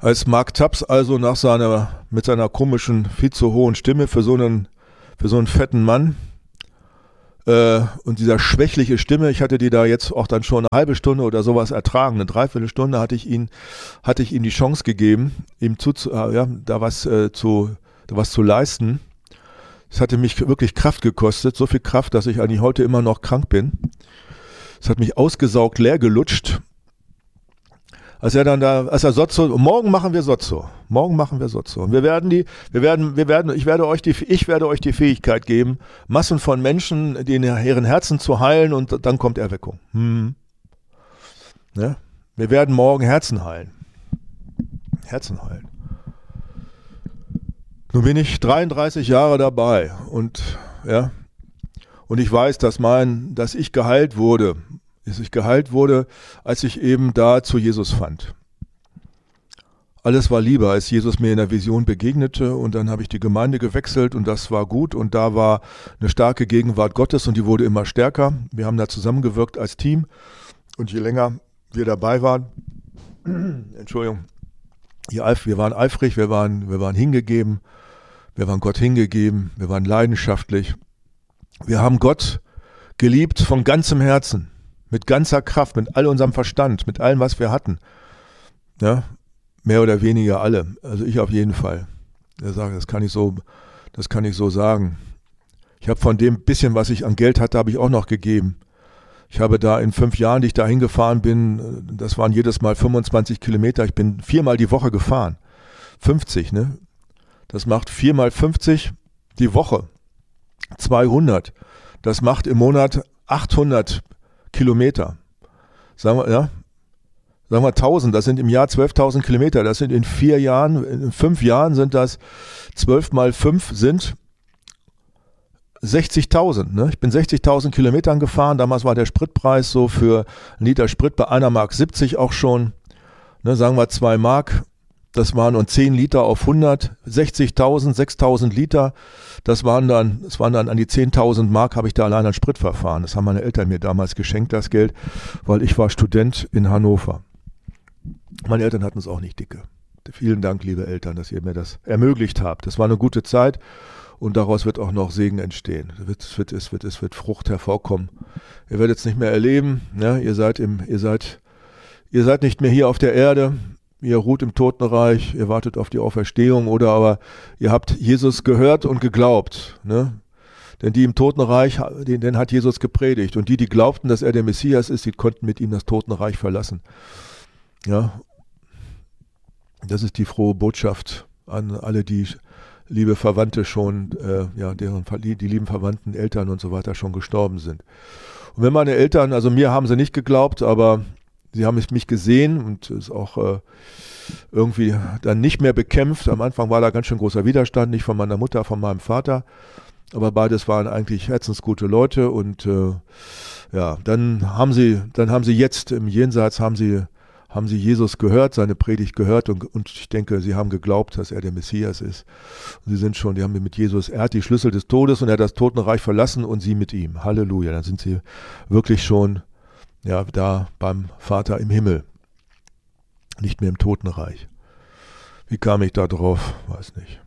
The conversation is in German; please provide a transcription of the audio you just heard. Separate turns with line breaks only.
Als Mark Taps also mit seiner komischen, viel zu hohen Stimme für so einen fetten Mann und dieser schwächliche Stimme, ich hatte die da jetzt auch dann schon eine halbe Stunde oder sowas ertragen, eine Dreiviertelstunde hatte ich ihm die Chance gegeben, ihm da was zu leisten. Es hatte mich wirklich Kraft gekostet, so viel Kraft, dass ich eigentlich heute immer noch krank bin. Es hat mich ausgesaugt, leer gelutscht. Ich werde euch die Fähigkeit geben, Massen von Menschen, ihren Herzen zu heilen, und dann kommt Erweckung. Ja? Wir werden morgen Herzen heilen. Herzen heilen. Nun bin ich 33 Jahre dabei und ich weiß, dass ich geheilt wurde, als ich eben da zu Jesus fand. Alles war Liebe, als Jesus mir in der Vision begegnete, und dann habe ich die Gemeinde gewechselt und das war gut, und da war eine starke Gegenwart Gottes und die wurde immer stärker. Wir haben da zusammengewirkt als Team, und je länger wir dabei waren, wir waren eifrig, wir waren hingegeben, wir waren Gott hingegeben, wir waren leidenschaftlich. Wir haben Gott geliebt von ganzem Herzen, mit ganzer Kraft, mit all unserem Verstand, mit allem, was wir hatten. Ja, mehr oder weniger alle, also ich auf jeden Fall. Das kann ich so sagen. Ich habe von dem bisschen, was ich an Geld hatte, habe ich auch noch gegeben. Ich habe da in 5 Jahren, die ich da hingefahren bin, das waren jedes Mal 25 Kilometer, ich bin 4-mal die Woche gefahren. 50, ne? Das macht 4 mal 50 die Woche. 200. Das macht im Monat 800 Kilometer. Sagen wir 1000, das sind im Jahr 12.000 Kilometer. Das sind in 5 Jahren sind das 12 mal 5 sind 60.000. Ne? Ich bin 60.000 Kilometern gefahren. Damals war der Spritpreis so für einen Liter Sprit bei 1,70 Mark auch schon. Ne, sagen wir 2 Mark. Das waren und 10 Liter auf 100, 60.000, 6.000 Liter. Das waren dann an die 10.000 Mark, habe ich da allein an Sprit verfahren. Das haben meine Eltern mir damals geschenkt, das Geld, weil ich war Student in Hannover. Meine Eltern hatten es auch nicht dicke. Vielen Dank, liebe Eltern, dass ihr mir das ermöglicht habt. Das war eine gute Zeit und daraus wird auch noch Segen entstehen. Es wird Frucht hervorkommen. Ihr werdet es nicht mehr erleben. Ja, ihr seid nicht mehr hier auf der Erde. Ihr ruht im Totenreich, ihr wartet auf die Auferstehung, oder aber ihr habt Jesus gehört und geglaubt. Ne? Denn die im Totenreich, den hat Jesus gepredigt. Und die glaubten, dass er der Messias ist, die konnten mit ihm das Totenreich verlassen. Ja, das ist die frohe Botschaft an alle, die liebe Verwandte schon, die lieben Verwandten, Eltern und so weiter schon gestorben sind. Und wenn meine Eltern, also mir haben sie nicht geglaubt, aber sie haben mich gesehen und ist auch irgendwie dann nicht mehr bekämpft. Am Anfang war da ganz schön großer Widerstand, nicht von meiner Mutter, von meinem Vater. Aber beides waren eigentlich herzensgute Leute. Und dann haben sie jetzt im Jenseits haben sie Jesus gehört, seine Predigt gehört und ich denke, sie haben geglaubt, dass er der Messias ist. Und die haben mit Jesus, er hat die Schlüssel des Todes und er hat das Totenreich verlassen und sie mit ihm. Halleluja, dann sind sie wirklich schon da beim Vater im Himmel, nicht mehr im Totenreich. Wie kam ich da drauf? Weiß nicht.